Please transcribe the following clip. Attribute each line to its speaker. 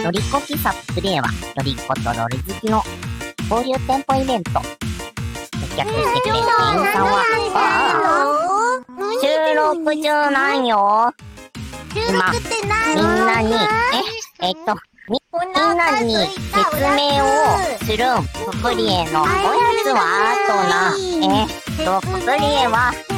Speaker 1: ロリコ喫茶プレイは、ロリコとロリ好きの交流店舗イベント。接客してくれる店員さんは、収録中なんよ。今、みんなに、みんなに説明をするププリエのおやつはププリエは